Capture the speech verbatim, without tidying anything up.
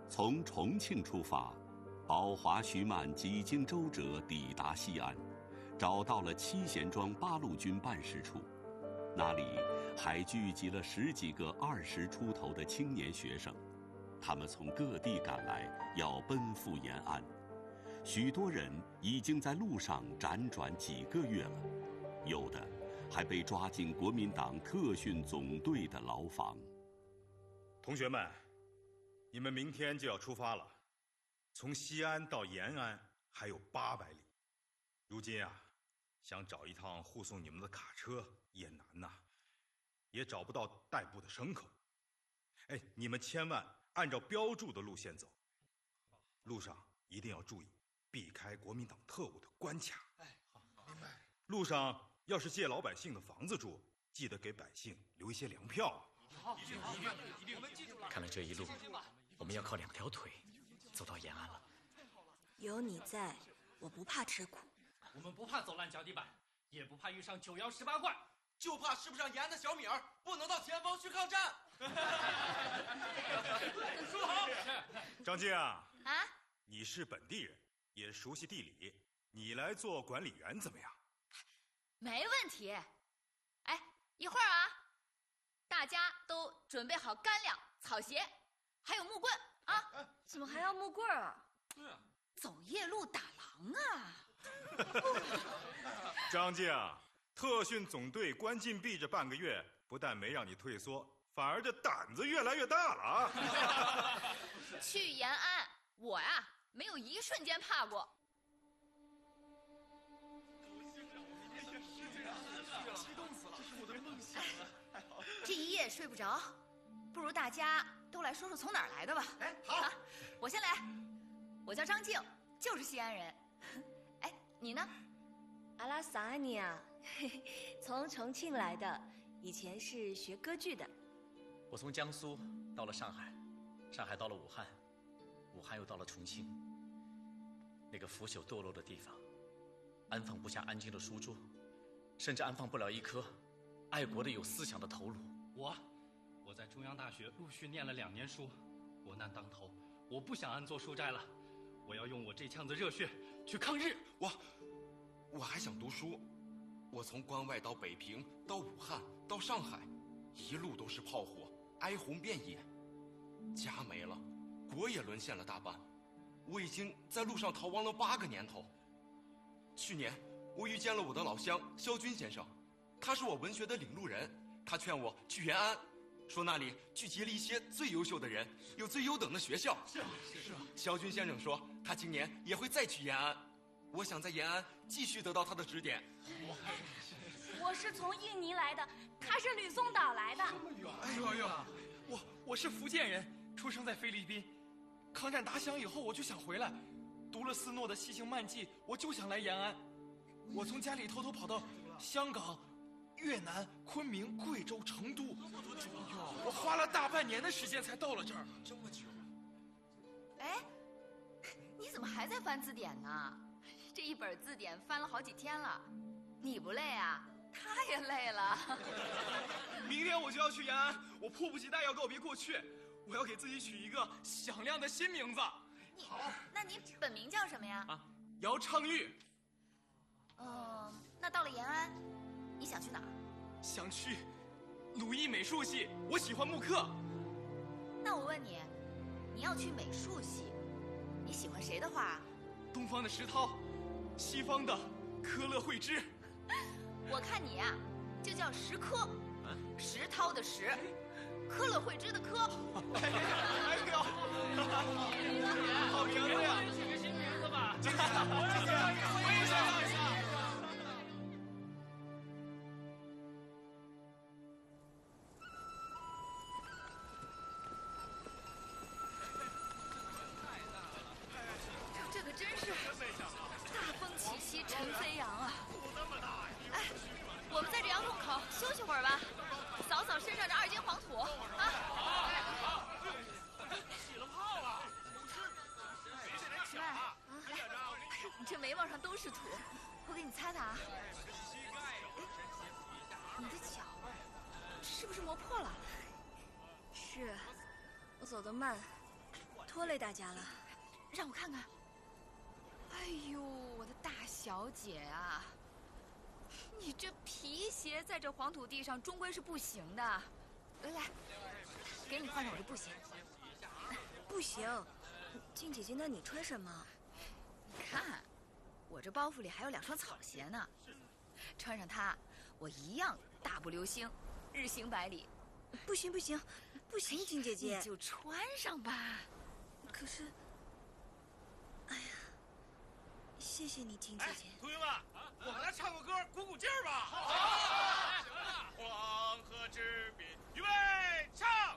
从重庆出发，宝华、徐满几经周折抵达西安，找到了七贤庄八路军办事处。那里还聚集了十几个二十出头的青年学生，他们从各地赶来，要奔赴延安。许多人已经在路上辗转几个月了，有的还被抓进国民党特训总队的牢房。 同学们，你们明天就要出发了，从西安到延安还有八百里。如今啊，想找一趟护送你们的卡车也难呐，也找不到代步的牲口。哎，你们千万按照标注的路线走，路上一定要注意避开国民党特务的关卡。 哎，好，明白。 路上要是借老百姓的房子住，记得给百姓留一些粮票。 好，一定一定一定，我们记住了。 看来这一路我们要靠两条腿走到延安了。 有你在，我不怕吃苦。 我们不怕走烂脚底板，也不怕遇上九幺十八怪， 就怕吃不上延安的小米儿，不能到前方去抗战。 说好。 张静啊， 啊， 你是本地人，也熟悉地理，你来做管理员怎么样？ 没问题。哎，一会儿啊，大家都准备好干粮、草鞋，还有木棍啊！ 怎么还要木棍啊？ 对啊， 走夜路打狼啊！ 张静，特训总队关禁闭这半个月，不但没让你退缩，反而这胆子越来越大了啊！ 去延安，我呀没有一瞬间怕过。 激动死了，这是我的梦想啊！ 这一夜睡不着，不如大家都来说说从哪儿来的吧。 哎，好， 啊，我先来。我叫张静，就是西安人。哎，你呢？ 阿拉萨安尼啊，从重庆来的，以前是学歌剧的。 我从江苏到了上海，上海到了武汉，武汉又到了重庆。那个腐朽堕落的地方，安放不下安静的书桌，甚至安放不了一颗爱国的有思想的头颅。 我我在中央大学陆续念了两年书，国难当头，我不想安坐书斋了，我要用我这腔子热血去抗日。 我我还想读书，我从关外到北平，到武汉，到上海，一路都是炮火，哀鸿遍野，家没了，国也沦陷了大半，我已经在路上逃亡了八个年头。去年我遇见了我的老乡萧军先生，他是我文学的领路人，他劝我去延安，说那里聚集了一些最优秀的人，有最优等的学校。 是啊，是啊。 萧军先生说他今年也会再去延安，我想在延安继续得到他的指点。 我是从印尼来的，他是吕宋岛来的。 哎呦哎呦，我我是福建人，出生在菲律宾。抗战打响以后，我就想回来，读了斯诺的《西行漫记》，我就想来延安。我从家里偷偷跑到香港、越南、昆明、贵州、成都，我花了大半年的时间才到了这儿。这么久？ 哎，你怎么还在翻字典呢？这一本字典翻了好几天了，你不累啊？他也累了。 明天我就要去延安，我迫不及待要告别过去，我要给自己取一个响亮的新名字。 你好，那你本名叫什么呀？ 啊，姚昌钰。 哦，那到了延安，你想去哪儿？ 想去鲁艺美术系，我喜欢木刻。 那我问你，你要去美术系，你喜欢谁的画？ 东方的石涛，西方的科勒惠芝。 我看你呀、啊，就叫石科，石涛的石，科勒惠芝的科。 哎呦，好名字呀！ 取个新名字吧。 姐姐，我也想要一下。 这可真是大风起兮尘飞扬啊！哎，我们在这窑洞口休息会儿吧，扫扫身上这二斤黄土啊！ 好，起了泡了。 起来啊！你这眉毛上都是土，我给你擦擦啊。你的脚是不是磨破了？ 是，我走得慢， 拖累大家了。 让我看看。哎呦，我的大小姐啊，你这皮鞋在这黄土地上终归是不行的。来来，给你换上我这布鞋。 不行，静姐姐，那你穿什么？ 你看，我这包袱里还有两双草鞋呢，穿上它，我一样大步流星，日行百里。 不行不行不行，静姐姐， 你就穿上吧。 可是，哎呀，谢谢你，静姐姐。 同学们，我们来唱个歌，鼓鼓劲儿吧。好，黄河之滨，预备，唱。